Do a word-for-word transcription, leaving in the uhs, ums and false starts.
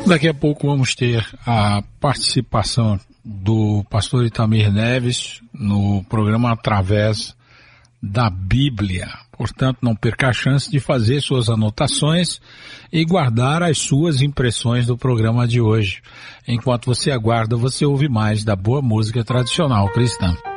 Daqui a pouco vamos ter a participação do pastor Itamir Neves no programa Através da Bíblia. Portanto, não perca a chance de fazer suas anotações e guardar as suas impressões do programa de hoje. Enquanto você aguarda, você ouve mais da boa música tradicional cristã.